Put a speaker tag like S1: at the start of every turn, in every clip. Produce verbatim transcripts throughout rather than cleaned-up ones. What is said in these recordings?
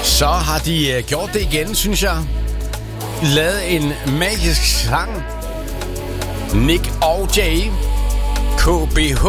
S1: Så har de uh, gjort det igen, synes jeg. Lavet en magisk sang. Nick og Jay. K B H.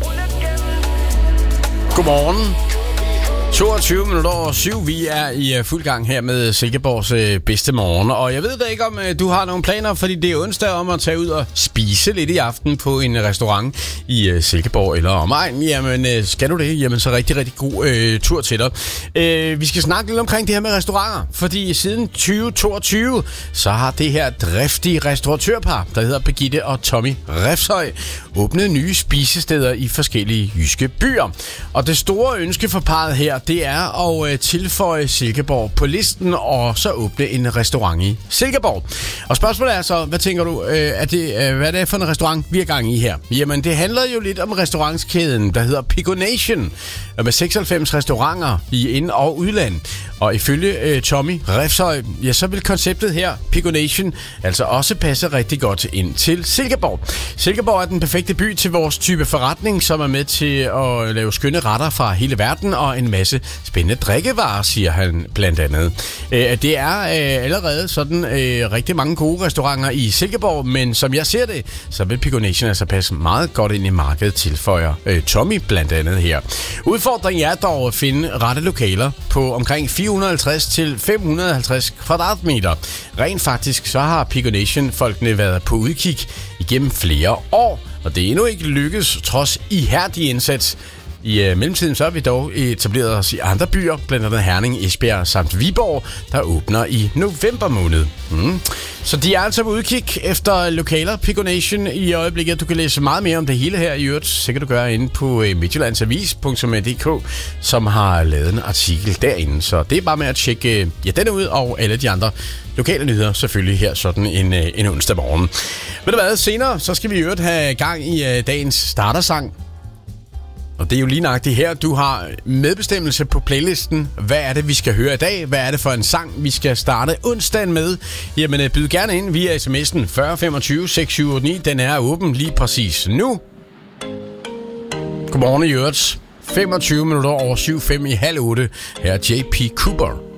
S1: Godmorgen. toogtyve minutter over syv. Vi er i fuld gang her med Silkeborgs øh, bedste morgen. Og jeg ved da ikke, om øh, du har nogle planer, fordi det er onsdag om at tage ud og spise lidt i aften på en restaurant i øh, Silkeborg eller omegn. Jamen, øh, skal du det? Jamen, så rigtig, rigtig god øh, tur til dig. Øh, vi skal snakke lidt omkring det her med restauranter, fordi siden tyve toogtyve, så har det her driftige restauratørpar, der hedder Birgitte og Tommy Refshøj, åbnet nye spisesteder i forskellige jyske byer. Og det store ønske for parret her, det er at øh, tilføje Silkeborg på listen og så åbne en restaurant i Silkeborg. Og spørgsmålet er så, hvad tænker du, øh, er det, øh, hvad er det for en restaurant, vi er gang i her? Jamen, det handler jo lidt om restaurantskæden, der hedder Pigonation, med seksoghalvfems restauranter i ind- og udland. Og ifølge øh, Tommy Refshøj, ja, så vil konceptet her, Pigonation, altså også passe rigtig godt ind til Silkeborg. Silkeborg er den perfekte by til vores type forretning, som er med til at lave skønne retter fra hele verden og en masse spændende drikkevarer, siger han blandt andet. Øh, det er øh, allerede sådan øh, rigtig mange gode restauranter i Silkeborg, men som jeg ser det, så vil Pigonation altså passe meget godt ind i markedet, tilføjer øh, Tommy blandt andet her. Udfordringen er dog at finde rette lokaler på omkring fire hundrede og halvtreds til fem hundrede og halvtreds kvadratmeter. Rent faktisk så har Pigonation-folkene været på udkig igennem flere år, og det er endnu ikke lykkes trods ihærdig indsats. I øh, mellemtiden så har vi dog etableret os i andre byer, blandt andet Herning, Esbjerg samt Viborg, der åbner i november måned. Mm. Så de er altså på udkig efter lokaler, Pigonation, i øjeblikket. Du kan læse meget mere om det hele her i øvrigt, så kan du gøre inde på øh, midtjyllandsavis punktum d k, som har lavet en artikel derinde. Så det er bare med at tjekke øh, ja, den ud, og alle de andre lokale nyheder selvfølgelig her sådan en, øh, en onsdag morgen. Ved du hvad, senere så skal vi i øvrigt have gang i øh, dagens startersang. Og det er jo lige nøjagtigt her, du har medbestemmelse på playlisten. Hvad er det, vi skal høre i dag? Hvad er det for en sang, vi skal starte onsdagen med? Jamen, byd gerne ind via sms'en fyrre femogtyve seks syv otte ni. Den er åben lige præcis nu. Godmorgen i øvrigt. femogtyve minutter over syv, fem i halv otte. Her er J P Cooper.